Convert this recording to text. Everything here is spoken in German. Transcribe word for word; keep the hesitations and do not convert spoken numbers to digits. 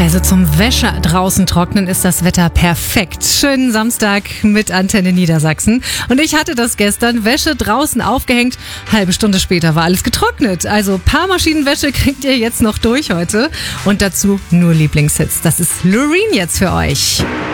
Also zum Wäsche draußen trocknen ist das Wetter perfekt. Schönen Samstag mit Antenne Niedersachsen. Und ich hatte das gestern, Wäsche draußen aufgehängt. Halbe Stunde später war alles getrocknet. Also paar Maschinenwäsche kriegt ihr jetzt noch durch heute. Und dazu nur Lieblingshits. Das ist Loreen jetzt für euch.